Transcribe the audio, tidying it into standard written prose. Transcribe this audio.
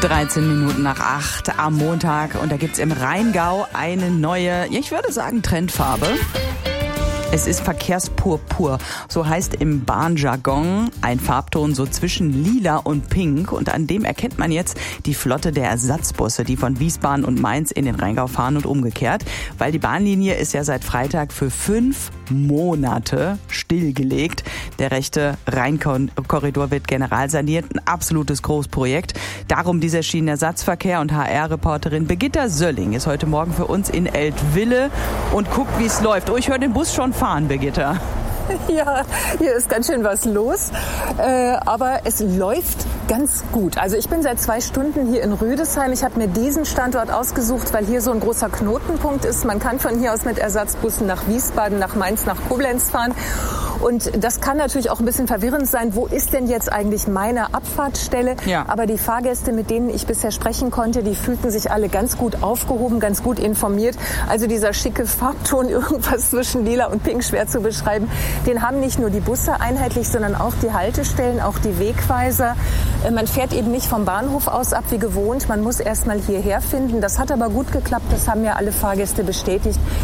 13 Minuten nach 8 am Montag und da gibt's im Rheingau eine neue, ich würde sagen Trendfarbe. Es ist Verkehrspurpur, so heißt im Bahnjargon ein Farbton so zwischen lila und pink und an dem erkennt man jetzt die Flotte der Ersatzbusse, die von Wiesbaden und Mainz in den Rheingau fahren und umgekehrt, weil die Bahnlinie ist ja seit Freitag für 5 Monate stillgelegt. Der rechte Rheinkorridor wird generalsaniert, ein absolutes Großprojekt. Darum dieser Schienenersatzverkehr und HR-Reporterin Birgitta Sölling ist heute Morgen für uns in Eltville und guckt, wie es läuft. Oh, ich höre den Bus schon fahren, Birgitta. Ja, hier ist ganz schön was los, aber es läuft ganz gut. Also ich bin seit 2 Stunden hier in Rüdesheim. Ich habe mir diesen Standort ausgesucht, weil hier so ein großer Knotenpunkt ist. Man kann von hier aus mit Ersatzbussen nach Wiesbaden, nach Mainz, nach Koblenz fahren. Und das kann natürlich auch ein bisschen verwirrend sein. Wo ist denn jetzt eigentlich meine Abfahrtsstelle? Ja. Aber die Fahrgäste, mit denen ich bisher sprechen konnte, die fühlten sich alle ganz gut aufgehoben, ganz gut informiert. Also dieser schicke Farbton, irgendwas zwischen lila und pink, schwer zu beschreiben, den haben nicht nur die Busse einheitlich, sondern auch die Haltestellen, auch die Wegweiser. Man fährt eben nicht vom Bahnhof aus ab wie gewohnt. Man muss erst mal hierher finden. Das hat aber gut geklappt. Das haben ja alle Fahrgäste bestätigt.